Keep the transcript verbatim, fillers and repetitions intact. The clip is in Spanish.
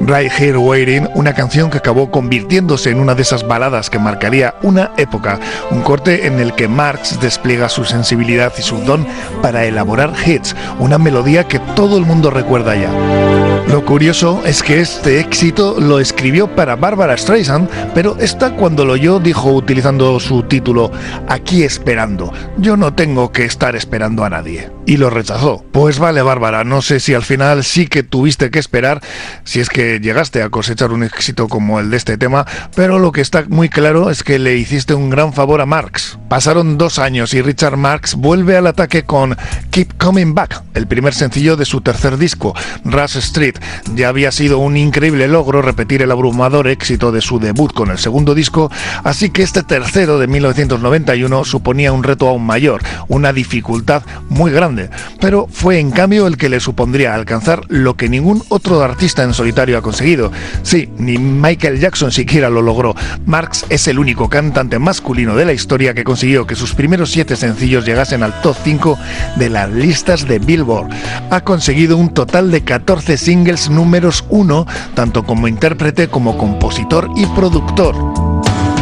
Right Here Waiting, una canción que acabó convirtiéndose en una de esas baladas que marcaría una época, un corte en el que Marx despliega su sensibilidad y su don para elaborar hits, una melodía que todo el mundo recuerda ya. Lo curioso es que este éxito lo escribió para Barbra Streisand, pero esta cuando lo oyó dijo, utilizando su título, "Aquí esperando, yo no tengo que estar esperando a nadie", y lo rechazó. Pues vale, Bárbara, no sé si al final sí que tuviste que esperar, si es que llegaste a cosechar un éxito como el de este tema, pero lo que está muy claro es que le hiciste un gran favor a Marx. Pasaron dos años y Richard Marx vuelve al ataque con Keep Coming Back, el primer sencillo de su tercer disco, Rush Street. Ya había sido un increíble logro repetir el abrumador éxito de su debut con el segundo disco, así que este tercero de mil novecientos noventa y uno suponía un reto aún mayor, una dificultad muy grande, pero fue en cambio el que le supondría alcanzar lo que ningún otro artista en solitario ha conseguido. Sí, ni Michael Jackson siquiera lo logró. Marx es el único cantante masculino de la historia que consiguió que sus primeros siete sencillos llegasen al top cinco de las listas de Billboard. Ha conseguido un total de catorce singles números uno, tanto como intérprete como compositor y productor.